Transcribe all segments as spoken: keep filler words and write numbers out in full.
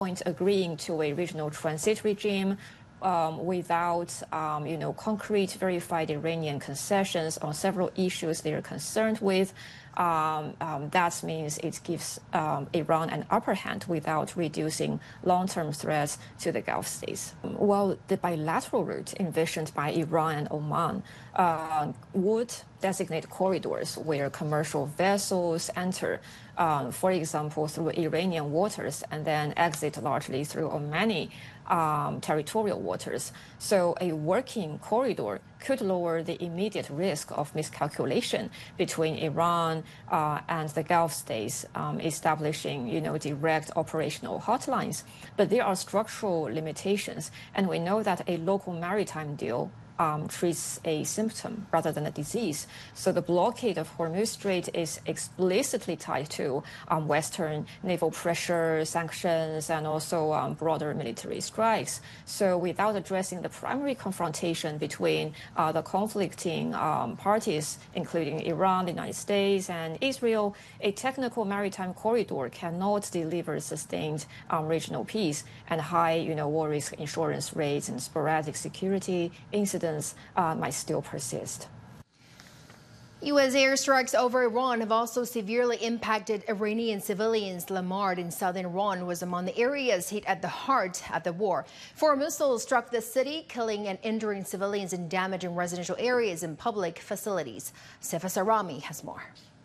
agreeing to a regional transit regime um, without, um, you know, concrete verified Iranian concessions on several issues they are concerned with. Um, um, that means it gives um, Iran an upper hand without reducing long-term threats to the Gulf states. While the bilateral route envisioned by Iran and Oman uh, would designate corridors where commercial vessels enter, um, for example, through Iranian waters and then exit largely through Omani um, territorial waters. So a working corridor could lower the immediate risk of miscalculation between Iran uh, and the Gulf states, um, establishing, you know, direct operational hotlines. But there are structural limitations, and we know that a local maritime deal Um, treats a symptom rather than a disease. So the blockade of Hormuz Strait is explicitly tied to um, Western naval pressure, sanctions, and also um, broader military strikes. So without addressing the primary confrontation between uh, the conflicting um, parties, including Iran, the United States, and Israel, a technical maritime corridor cannot deliver sustained um, regional peace, and high, you know, war risk insurance rates and sporadic security incidents Uh, might still persist. U S airstrikes over Iran have also severely impacted Iranian civilians. Lamard in southern Iran was among the areas hit at the heart of the war. Four missiles struck the city, killing and injuring civilians and damaging residential areas and public facilities. Sefa Sarami has more.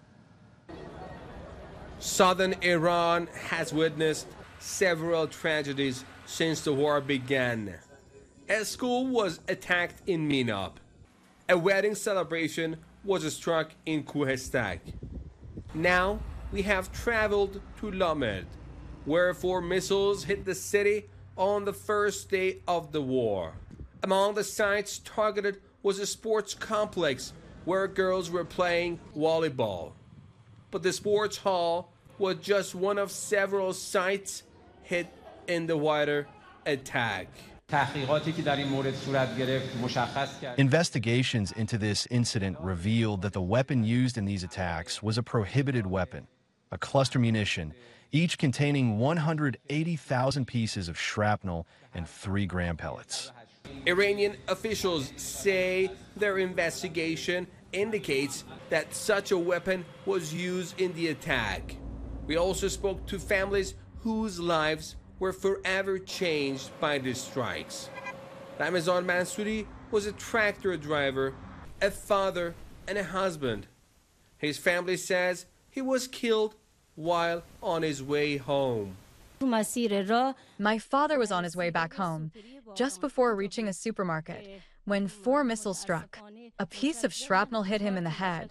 Southern Iran has witnessed several tragedies since the war began. A school was attacked in Minab. A wedding celebration was struck in Kohistak. Now we have traveled to Lamed, where four missiles hit the city on the first day of the war. Among the sites targeted was a sports complex where girls were playing volleyball. But the sports hall was just one of several sites hit in the wider attack. Investigations into this incident revealed that the weapon used in these attacks was a prohibited weapon, a cluster munition, each containing one hundred eighty thousand pieces of shrapnel and three gram pellets. Iranian officials say their investigation indicates that such a weapon was used in the attack. We also spoke to families whose lives were forever changed by the strikes. Ramazan Mansouri was a tractor driver, a father, and a husband. His family says he was killed while on his way home. My father was on his way back home, just before reaching a supermarket, when four missiles struck. A piece of shrapnel hit him in the head.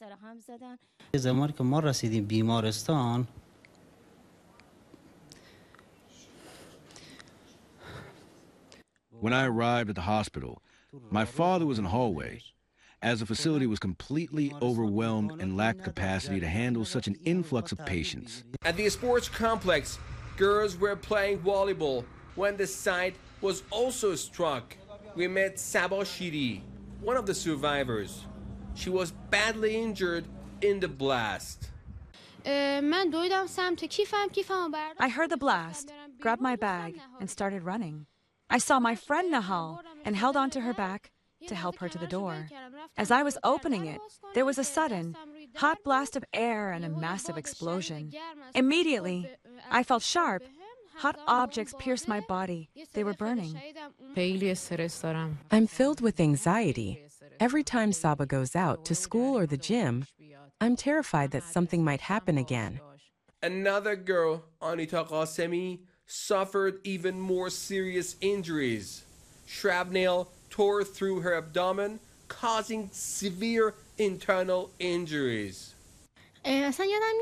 When I arrived at the hospital, my father was in the hallway, as the facility was completely overwhelmed and lacked capacity to handle such an influx of patients. At the sports complex, girls were playing volleyball when the site was also struck. We met Sabah Shiri, one of the survivors. She was badly injured in the blast. I heard the blast, grabbed my bag, and started running. I saw my friend Nahal and held onto her back to help her to the door. As I was opening it, there was a sudden, hot blast of air and a massive explosion. Immediately, I felt sharp. Hot objects pierced my body. They were burning. I'm filled with anxiety. Every time Saba goes out to school or the gym, I'm terrified that something might happen again. Another girl, Anita Qasemi, suffered even more serious injuries. Shrapnel tore through her abdomen, causing severe internal injuries. I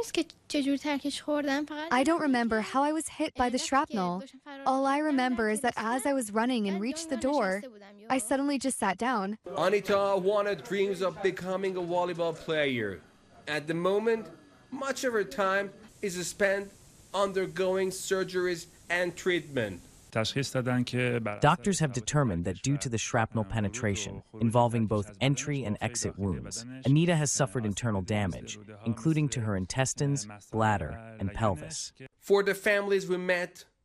don't remember how I was hit by the shrapnel. All I remember is that as I was running and reached the door, I suddenly just sat down. Anita wanted dreams of becoming a volleyball player. At the moment, much of her time is spent undergoing surgeries and treatment. Doctors have determined that due to the shrapnel penetration, involving both entry and exit wounds, Anita has suffered internal damage, including to her intestines, bladder, and pelvis. For the families we met,